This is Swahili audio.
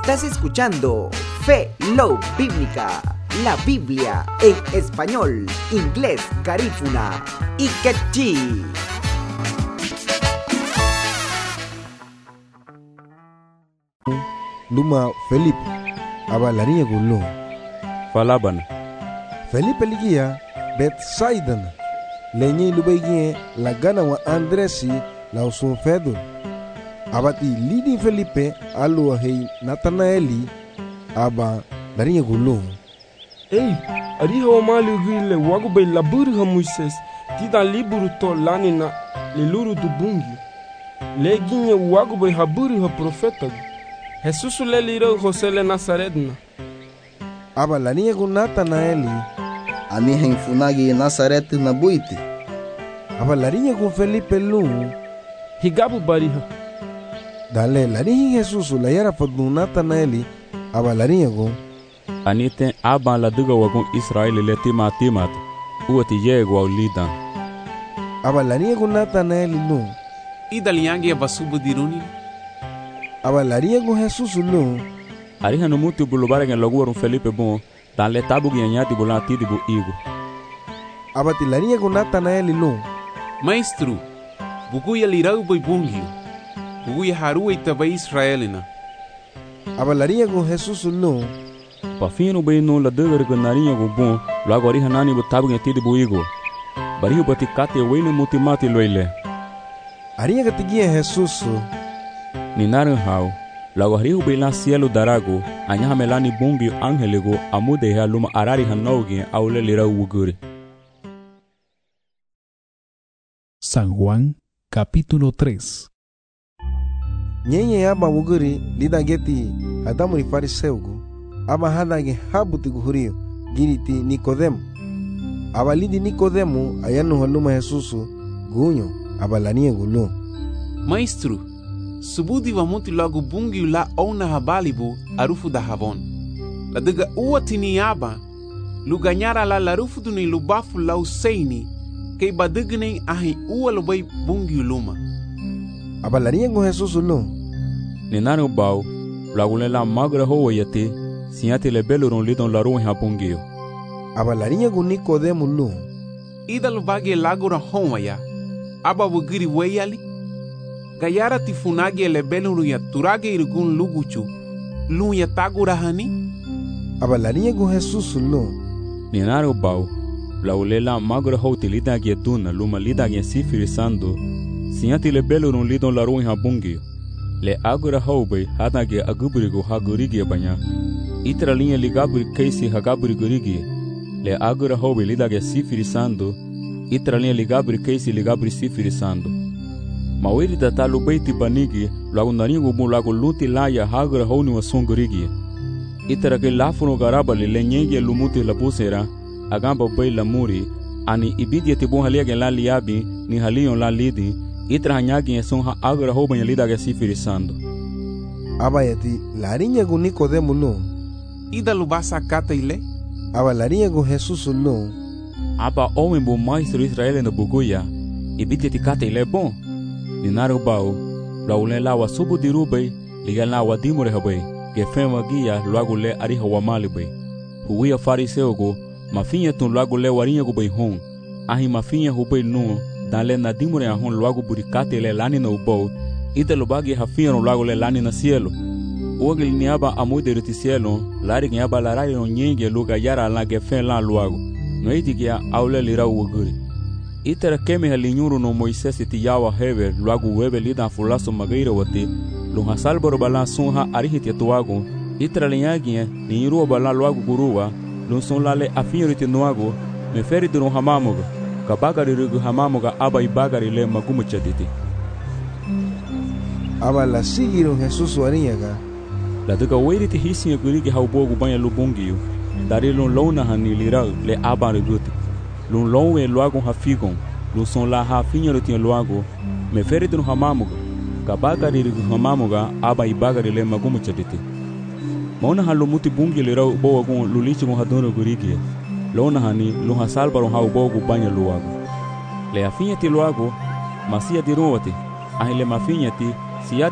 Estás escuchando Fe, Love Bíblica, la Biblia en español, inglés, garífuna y quechí. Luma Felipe abalaria gulo Falaban Felipe ligia Bethsaida lenye lubegie la gana wa Andresi la usun fedo abati lidi Felipe alu hei Nathanaeli aba laria gulo ariha wa mali gile wago bay laburu ha Moises tida liburu to lanina liluru du bungi leginye wago bay haburu ha profeta Jesus le liro José le Nazaretna aba laria gu Nathanaeli ani henfunagi Nazaret na buiti aba laria gu Felipe lu higabu bariha dale laria Jesus la yara fadnu Nathanaeli aba laria gu anite aba la duga wagun Israeli le timat uati yego aulidan aba laria gu Nathanaeli lu idaliangi basubu diruni aba laria gu Jesus lu ariha no mutu bulubare ngen loguwarum Felipe bon dan le tabu nyati bulati dibu igo aba ti laria gu Nathanaeli lu Maestro bugu ya lirau boy bungi bugu ya haru itabai Israelina aba laria gu Jesus lu pafino bay no la duga gu narinha gu bon logo ariha nani bu tabu nyati dibu igo barihu bati kate wene mutimati loile aria gatigia Jesus ni naran hau lago harihu bela cielo darago anyaha melani bungi angelego amude ha luma arari hanogi aule lira ugure. San Juan capítulo 3. Nyenye aba wuguri lida geti adamu ni fariseugo aba hadage habuti guhurio giriti Nikodemo aba lidi Nikodemo ayanu haluma Jesusu gunyo aba lania gulo Maestro subudi wa muti logo bungi la ona habalibu arufu da havon la daga uwatini aba luganyara la larufu duni lubafu la usaini kay badagne ahi uwa lubay bungi luma aba lania gu Jesusu lu ni naran bau lagule la magra ho yate siati le beluron lidon la ruha bungio aba lania gu Nikodemo lu ida lubage lagura homaya aba wugiri weyali gayara tifunagi lebeluru ya turage irgun luguchu lu ya tagura hani aba laria gu Jesus lu ni naran bau laulela magra ho tilida ge duna luma lida ge sifirisando siati le beluron lidon la ruha bungio le agura ho bay hadage aguburigo hagurigi banya itra linha ligaburi kaisi hagaburi gurigi le agura ho bay lida ge sifirisando itra linha ligaburi kaisi ligaburi sifirisando mawiri tatalu baiti banigi lagu naringo bu lagu luti laya hagra honi wa songurigi itara ke lafuno garaba le lenyege lumuti la pusera agamba bay la muri ani ibidi te bon halia la liabi ni halion la lidi itra hanyagi son ha agra ho ban lida ga sifirisando aba yati larinha gu Nikodemo lu ida lubasa kata ile aba larinha gu Jesus lu aba owen bo maestro Israel na bugoya ibidi te kata ile bon ni naru bau laule la wa subu dirubay liga la wa dimure habay ke fema gia luago le ari hawa mali bay huia fariseo go mafinha tun luago le warinha go bay hon ahi mafinha hubay no dale na dimure hon luago burikate le lani no bo ite lobagi hafinha no luago le lani na cielo ogel niaba amude reti cielo lari niaba la rai no nyenge luga yara la ge fen la luago no itigia aule lira uguri itera keme halinyuru no Moises ti yawa hever luago webe lida fulaso magaira wati lunha salboro bala sunha arihiti tuago itera linyagie ni iruo bala luago guruwa lun son lale afinyoriti nuago me feriti no hamamoga kabagari rugu hamamoga aba ibagari le magumu chaditi aba la sigiro Jesus warinyaga la duga weriti hisinga gurigi haubogu banya lubungio dari lun lona hani lira le aba reguti lun lowe luago hafigon lun son la hafinyoriti luago me feriti no hamamoga kabagari rugu hamamoga aba ibagari le magumu chaditi mauna halu muti bungi lira bo wagun lulichi mo hadono gurigi lona hani luha salbaro haubogu banya luago le afinyati luago masia diruwati ahile mafinyati siya